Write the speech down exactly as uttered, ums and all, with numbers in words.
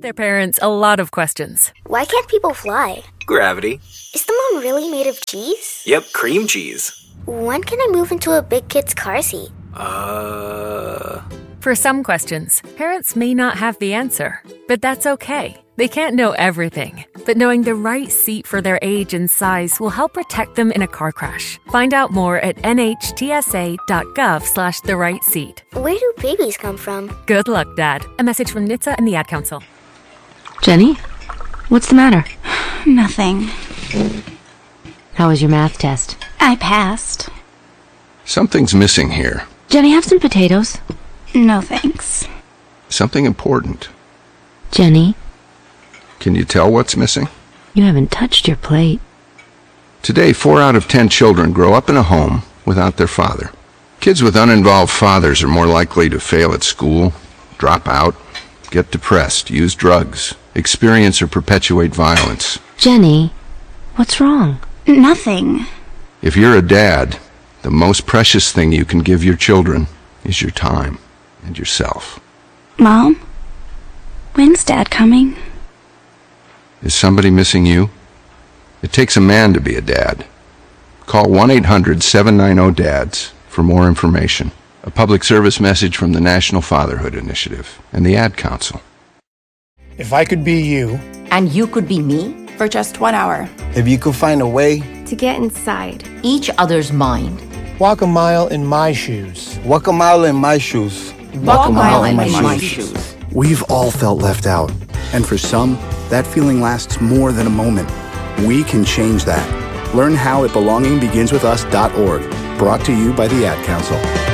asked their parents a lot of questions. Why can't people fly? Gravity. Is the moon really made of cheese? Yep, cream cheese. When can I move into a big kid's car seat? Uh... For some questions, parents may not have the answer, but that's okay. They can't know everything, but knowing the right seat for their age and size will help protect them in a car crash. Find out more at nhtsa.gov slash the right seat. Where do babies come from? Good luck, Dad. A message from N H T S A and the Ad Council. Jenny, what's the matter? Nothing. How was your math test? I passed. Something's missing here. Jenny, have some potatoes. No thanks. Something important. Jenny? Can you tell what's missing? You haven't touched your plate. Today, four out of ten children grow up in a home without their father. Kids with uninvolved fathers are more likely to fail at school, drop out, get depressed, use drugs, experience or perpetuate violence. Jenny, what's wrong? Nothing. If you're a dad, the most precious thing you can give your children is your time and yourself. Mom? When's Dad coming? Is somebody missing you? It takes a man to be a dad. Call one eight hundred seven nine zero dads for more information. A public service message from the National Fatherhood Initiative and the Ad Council. If I could be you... And you could be me? For just one hour. If you could find a way... to get inside each other's mind. Walk a mile in my shoes. Walk a mile in my shoes. Walk a mile in my, my shoes. shoes. We've all felt left out. And for some, that feeling lasts more than a moment. We can change that. Learn how at belonging begins with us dot org. Brought to you by the Ad Council.